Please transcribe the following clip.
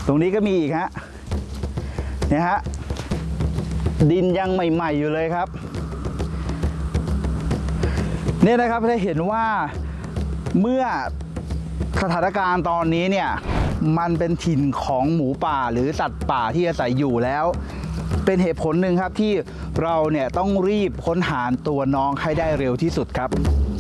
ตรงนี้ก็มีอีกฮะเนี่ยฮะดินยังใหม่ๆอยู่เลยครับเนี่ยนะครับได้เห็นว่าเมื่อสถานการณ์ตอนนี้เนี่ยมันเป็นถิ่นของหมูป่าหรือสัตว์ป่าที่อาศัยอยู่แล้วเป็นเหตุผลหนึ่งครับที่เราเนี่ยต้องรีบค้นหาตัวน้องให้ได้เร็วที่สุดครับ